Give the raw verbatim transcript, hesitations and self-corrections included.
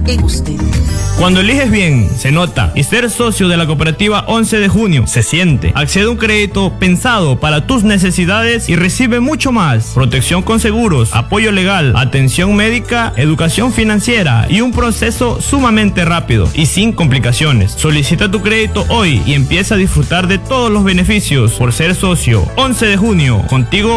en usted. Cuando eliges bien, se nota. Y ser socio de la cooperativa once de junio se siente. Accede a un crédito pensado para tus necesidades y recibe mucho más. Protección con seguros, apoyo legal, atención médica, educación financiera y un proceso sumamente rápido y sin complicaciones. Solicita tu crédito hoy y empieza a disfrutar de todos los beneficios por ser socio. once de junio, contigo